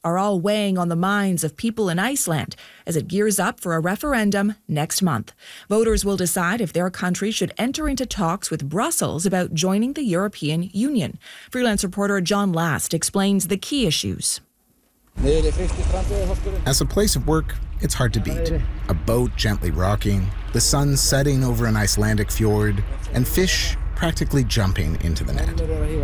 are all weighing on the minds of people in Iceland as it gears up for a referendum next month. Voters will decide if their country should enter into talks with Brussels about joining the European Union. Freelance reporter John Last explains the key issues. As a place of work, it's hard to beat. A boat gently rocking, the sun setting over an Icelandic fjord, and fish practically jumping into the net.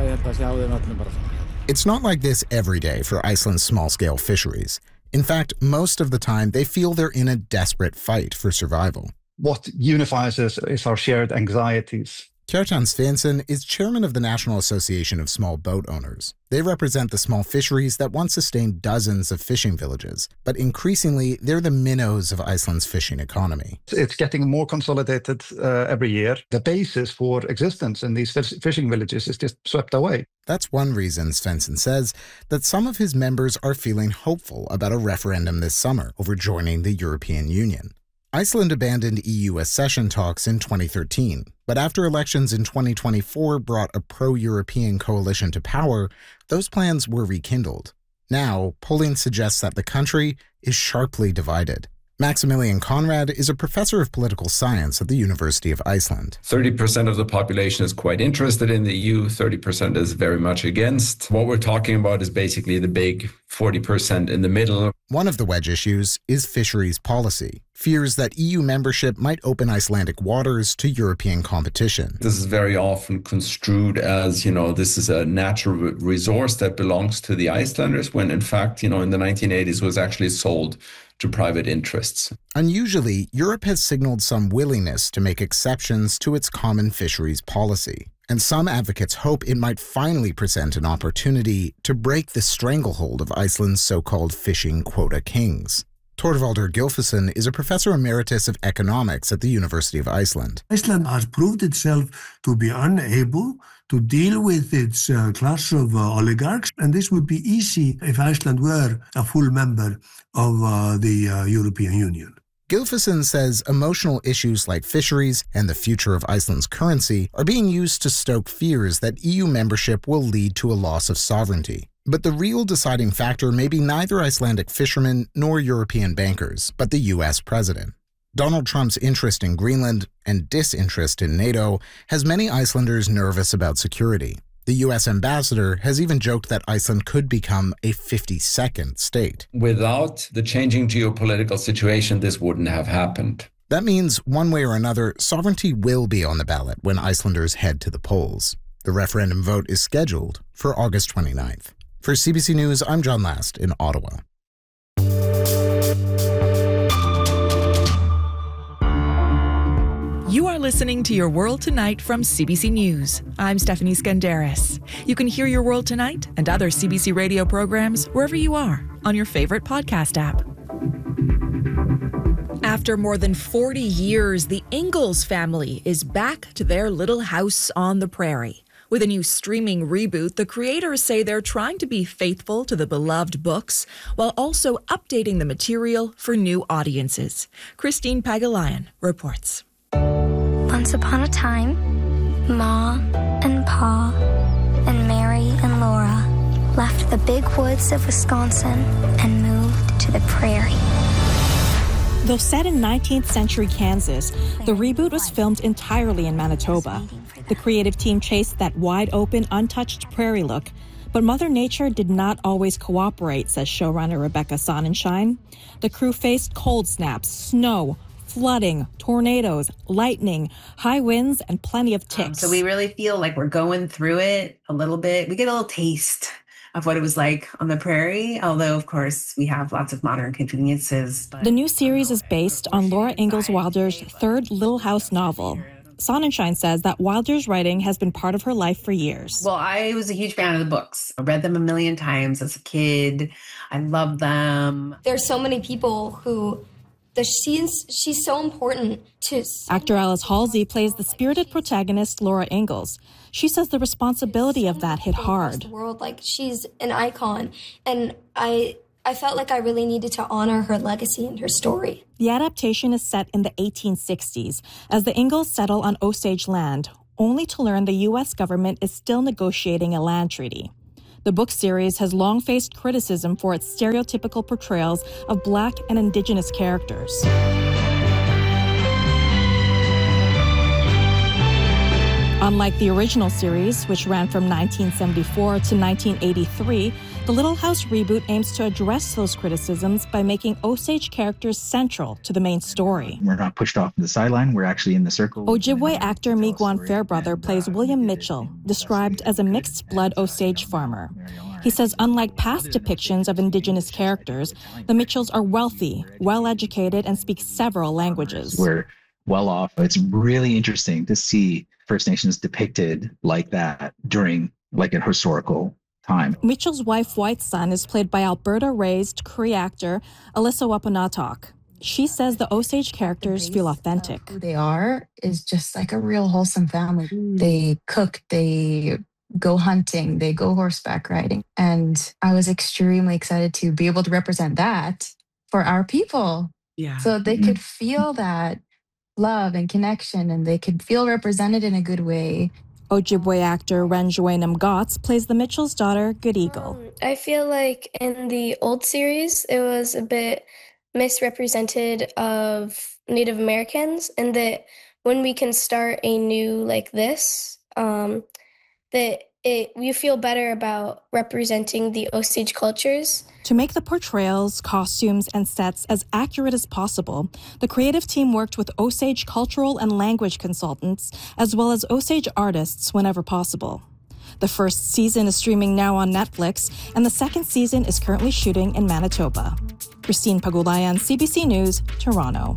It's not like this every day for Iceland's small-scale fisheries. In fact, most of the time, they feel they're in a desperate fight for survival. What unifies us is our shared anxieties. Kjartan Svensson is chairman of the National Association of Small Boat Owners. They represent the small fisheries that once sustained dozens of fishing villages, but increasingly, they're the minnows of Iceland's fishing economy. It's getting more consolidated every year. The basis for existence in these fishing villages is just swept away. That's one reason, Svensson says, that some of his members are feeling hopeful about a referendum this summer over joining the European Union. Iceland abandoned EU accession talks in 2013, but after elections in 2024 brought a pro-European coalition to power, those plans were rekindled. Now, polling suggests that the country is sharply divided. Maximilian Conrad is a professor of political science at the University of Iceland. 30% of the population is quite interested in the EU, 30% is very much against. What we're talking about is basically the big 40% in the middle. One of the wedge issues is fisheries policy. Fears that EU membership might open Icelandic waters to European competition. This is very often construed as, this is a natural resource that belongs to the Icelanders, when in fact, in the 1980s was actually sold to private interests. Unusually, Europe has signaled some willingness to make exceptions to its common fisheries policy. And some advocates hope it might finally present an opportunity to break the stranglehold of Iceland's so-called fishing quota kings. Thorvaldur Gylfason is a professor emeritus of economics at the University of Iceland. Iceland has proved itself to be unable to deal with its class of oligarchs, and this would be easy if Iceland were a full member of the European Union. Gylfason says emotional issues like fisheries and the future of Iceland's currency are being used to stoke fears that EU membership will lead to a loss of sovereignty. But the real deciding factor may be neither Icelandic fishermen nor European bankers, but the U.S. president. Donald Trump's interest in Greenland and disinterest in NATO has many Icelanders nervous about security. The U.S. ambassador has even joked that Iceland could become a 52nd state. Without the changing geopolitical situation, this wouldn't have happened. That means, one way or another, sovereignty will be on the ballot when Icelanders head to the polls. The referendum vote is scheduled for August 29th. For CBC News, I'm John Last in Ottawa. You are listening to Your World Tonight from CBC News. I'm Stephanie Skandaris. You can hear Your World Tonight and other CBC radio programs wherever you are on your favorite podcast app. After more than 40 years, the Ingalls family is back to their little house on the prairie. With a new streaming reboot, the creators say they're trying to be faithful to the beloved books while also updating the material for new audiences. Christine Pagalayan reports. Once upon a time, Ma and Pa and Mary and Laura left the big woods of Wisconsin and moved to the prairie. Though set in 19th century Kansas, the reboot was filmed entirely in Manitoba. The creative team chased that wide-open, untouched prairie look, but Mother Nature did not always cooperate, says showrunner Rebecca Sonnenschein. The crew faced cold snaps, snow, flooding, tornadoes, lightning, high winds, and plenty of ticks. So we really feel like we're going through it a little bit. We get a little taste of what it was like on the prairie, although, of course, we have lots of modern conveniences. The new series is based on Laura Ingalls Wilder's third Little House novel. Sonnenschein says that Wilder's writing has been part of her life for years. Well, I was a huge fan of the books. I read them a million times as a kid. I loved them. There's so many people who... She's so important to... Actor Alice Halsey plays the spirited protagonist Laura Ingalls. She says the responsibility of that hit hard. The world, like, she's an icon, and I felt like I really needed to honor her legacy and her story. The adaptation is set in the 1860s as the Ingalls settle on Osage land, only to learn the U.S. government is still negotiating a land treaty. The book series has long faced criticism for its stereotypical portrayals of Black and Indigenous characters. Unlike the original series, which ran from 1974 to 1983, the Little House reboot aims to address those criticisms by making Osage characters central to the main story. We're not pushed off to the sideline, we're actually in the circle. Ojibwe actor Miigwan Fairbrother plays William Mitchell, described as a mixed-blood Osage farmer. He says unlike past depictions of Indigenous characters, the Mitchells are wealthy, well-educated, and speak several languages. We're well off. It's really interesting to see First Nations depicted like that during like a historical time. Mitchell's wife, White Sun, is played by Alberta-raised Cree actor Alyssa Wapunatok. She says the Osage characters feel authentic. Who they are is just like a real wholesome family. They cook, they go hunting, they go horseback riding. And I was extremely excited to be able to represent that for our people. Yeah. So they could feel that love and connection, and they could feel represented in a good way. Ojibwe actor Renjoy Namgotts plays the Mitchell's daughter, Good Eagle. I feel like in the old series, it was a bit misrepresented of Native Americans, and that when we can start a new like this, you feel better about representing the Osage cultures. To make the portrayals, costumes, and sets as accurate as possible, the creative team worked with Osage cultural and language consultants, as well as Osage artists whenever possible. The first season is streaming now on Netflix, and the second season is currently shooting in Manitoba. Christine Pagulayan, CBC News, Toronto.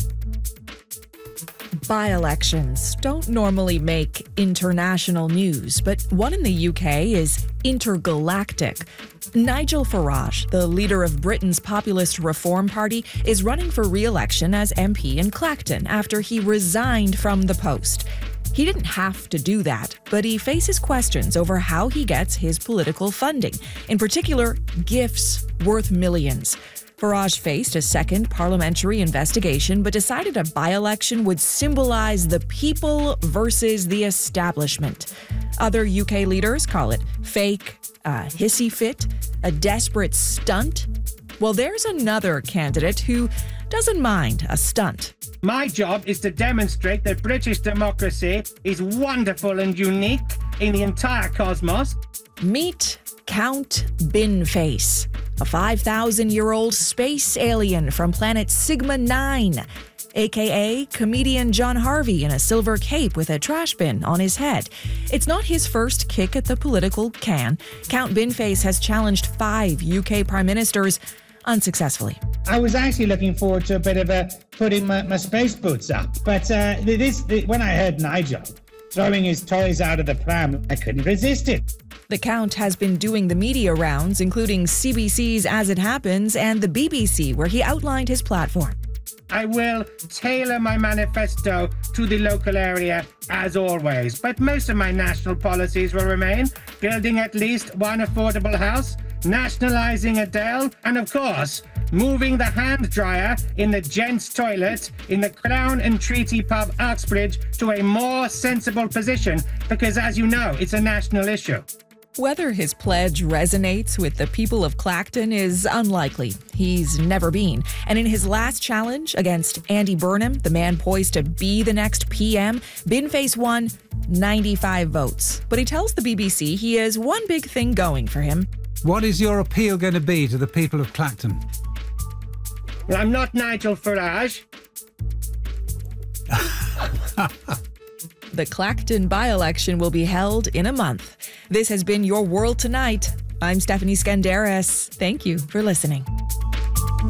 By-elections don't normally make international news, but one in the UK is intergalactic. Nigel Farage, the leader of Britain's populist Reform Party, is running for re-election as MP in Clacton after he resigned from the post. He didn't have to do that, but he faces questions over how he gets his political funding, in particular, gifts worth millions. Farage faced a second parliamentary investigation, but decided a by-election would symbolize the people versus the establishment. Other UK leaders call it fake, a hissy fit, a desperate stunt. Well, there's another candidate who doesn't mind a stunt. My job is to demonstrate that British democracy is wonderful and unique in the entire cosmos. Meet Count Binface, a 5,000-year-old space alien from planet Sigma 9, a.k.a. comedian John Harvey in a silver cape with a trash bin on his head. It's not his first kick at the political can. Count Binface has challenged 5 UK prime ministers unsuccessfully. I was actually looking forward to a bit of putting my space boots up. But when I heard Nigel throwing his toys out of the pram, I couldn't resist it. The Count has been doing the media rounds, including CBC's As It Happens and the BBC, where he outlined his platform. I will tailor my manifesto to the local area as always, but most of my national policies will remain: building at least one affordable house, nationalising Adele, and of course, moving the hand dryer in the gents' toilet in the Crown and Treaty pub Uxbridge to a more sensible position, because as you know, it's a national issue. Whether his pledge resonates with the people of Clacton is unlikely. He's never been. And in his last challenge against Andy Burnham, the man poised to be the next PM, Binface won 95 votes. But he tells the BBC he has one big thing going for him. What is your appeal going to be to the people of Clacton? Well, I'm not Nigel Farage. The Clacton by-election will be held in a month. This has been Your World Tonight. I'm Stephanie Skandaris. Thank you for listening.